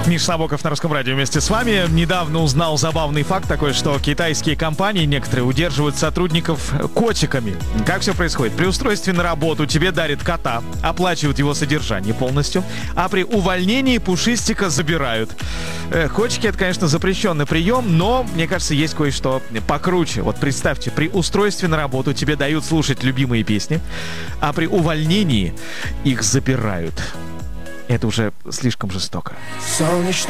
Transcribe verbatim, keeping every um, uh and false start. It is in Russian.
Миша Набоков на Русском радио вместе с вами. Недавно узнал забавный факт такой, что китайские компании некоторые удерживают сотрудников котиками. Как все происходит? При устройстве на работу тебе дарят кота, оплачивают его содержание полностью, а при увольнении пушистика забирают. Э, котики — это, конечно, запрещенный прием, но, мне кажется, есть кое-что покруче. Вот представьте, при устройстве на работу тебе дают слушать любимые песни, а при увольнении их забирают. Это уже слишком жестоко.